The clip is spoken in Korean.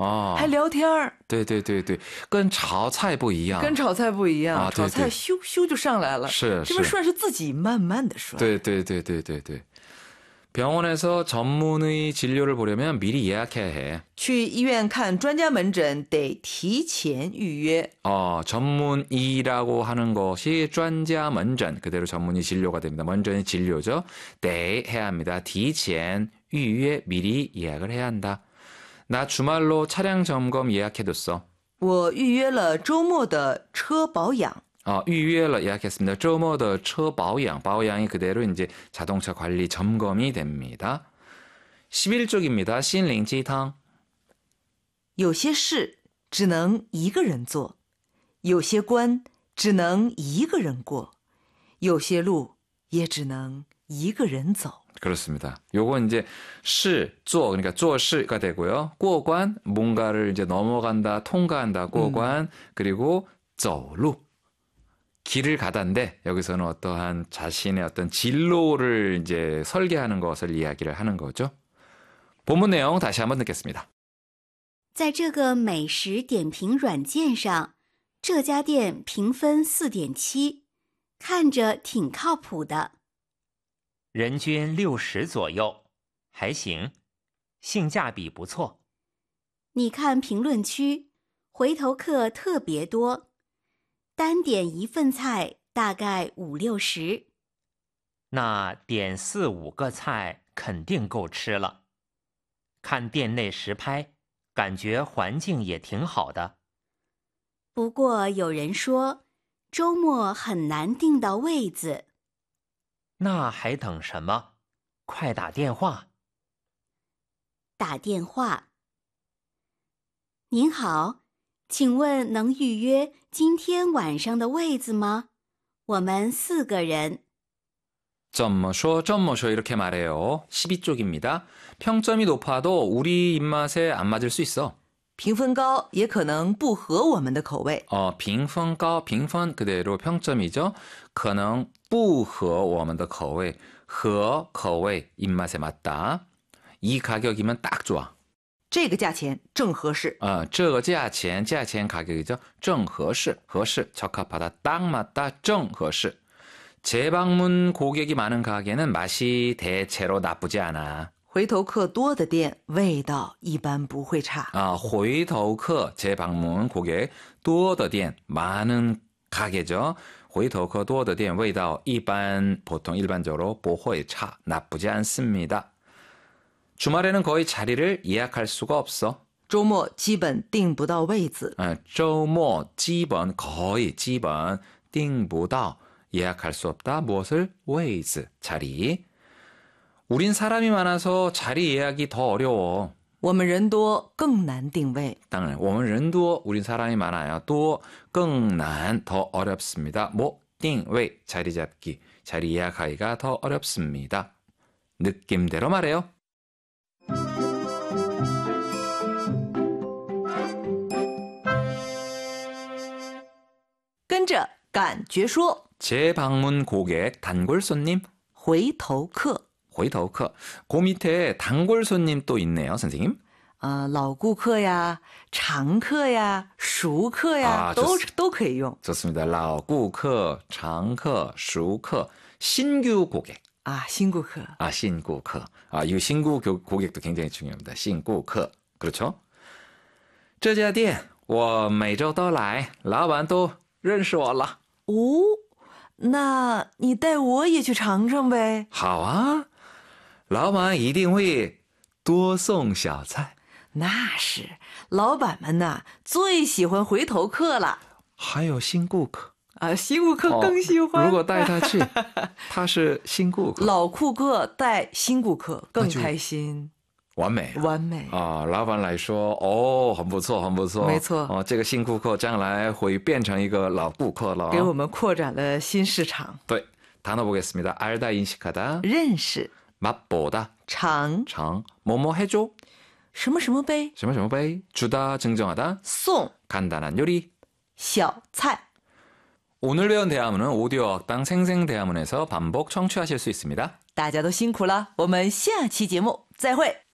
还聊天儿。 对对对对，跟炒菜不一样。 跟炒菜不一样， 啊， 炒菜咻咻就上来了。 是， 这边涮是自己慢慢的涮。 对对对对对对。 병원에서 전문의 진료를 보려면 미리 예약해야 해. 去医院看专家门诊得提前预约. 전문의라고 하는 것이 专家门诊 그대로 전문의 진료가 됩니다. 먼저는 진료죠. 네, 해야 합니다. 提前预约 미리 예약을 해야 한다. 나 주말로 차량 점검 예약해뒀어. 我预约了周末的车保养. 预约了 예약했습니다. 周末的车保养,保养이 그대로 이제 자동차 관리 점검이 됩니다. 11쪽입니다. 心灵鸡汤. 有些事只能一个人做，有些关只能一个人过，有些路也只能一个人走. 그렇습니다. 요거 이제 事做 그러니까 做事가 되고요. 过关 뭔가를 이제 넘어간다, 통과한다, 过关 그리고 走路 길을 가다인데 여기서는 어떠한 자신의 어떤 진로를 이제 설계하는 것을 이야기를 하는 거죠. 본문 내용 다시 한번 듣겠습니다. 在这个美食点评软件上，这家店评分4.7，看着挺靠谱的。 人均60左右，还行，性价比不错。 你看评论区，回头客特别多。单点一份菜大概50-60， 那点4-5个菜肯定够吃了。看店内实拍，感觉环境也挺好的。 不过有人说，周末很难订到位子。 那还等什么？快打电话。 打电话。您好。请问能预约今天晚上的位子吗？我们4个人。 점머쇼 이렇게 말해요. 12쪽입니다. 평점이 높아도 우리 입맛에 안 맞을 수 있어. 评分高也可能不合我们的口味. 评分高, 评分 그대로 평점이죠. 可能不合我们的口味, 合口味 입맛에 맞다. 이 가격이면 딱 좋아. 这个价钱正合适. 这个价钱 가격이죠. 正合适, 合适, 적합하다, 딱 맞다, 正合适. 재방문 고객이 많은 가게는 맛이 대체로 나쁘지 않아. 回头客多的店味道一般不会差. 回头客 재방문 고객 多的店 많은 가게죠. 回头客多的店味道一般 보통 일반적으로 不会差 나쁘지 않습니다. 주말에는 거의 자리를 예약할 수가 없어. 周末基本订不到位子. 周末 基本 거의 基本 订不到 예약할 수 없다. 무엇을? 位子 자리. 우린 사람이 많아서 자리 예약이 더 어려워. 我们人多更难定位. 当然, 我们人多 우린 사람이 많아요. 또 更难 더 어렵습니다. 뭐 定位 자리 잡기, 자리 예약하기가 더 어렵습니다. 느낌대로 말해요. 跟着感觉说. 재방문 고객, 단골 손님, 回头客. 回头客. 그 밑에 단골 손님 또 있네요, 선생님. 老顾客呀, 常客呀, 熟客呀, 都可以用. 좋습니다. 老顾客, 常客, 熟客, 신규 고객. 新顾客. 신顾客. 이 신규 고객도 굉장히 중요합니다. 新顾客. 그렇죠? 这家店我每周都来，老板都认识我了。 那你带我也去尝尝呗。 好啊，老板一定会多送小菜。 那是，老板们呐最喜欢回头客了。 还有新顾客新顾客更喜欢。 如果带他去，他是新顾客。 老顾客带新顾客更开心。 完美， 完美老板来说，很不错，很不错， 没错。 这个新顾客将来会变成一个老顾客了， 给我们扩展了新市场。 对，단어 보겠습니다. 알다, 인식하다, 认识, 맛보다, 尝, 뭐뭐 해줘, 什么什么杯, 什么什么杯, 주다, 증정하다, 送, 간단한 요리, 小菜. 오늘 배운 대화문은 오디오 학당 생생대화문에서 반복 청취하실 수 있습니다. 大家都辛苦了，我们下期节目再会。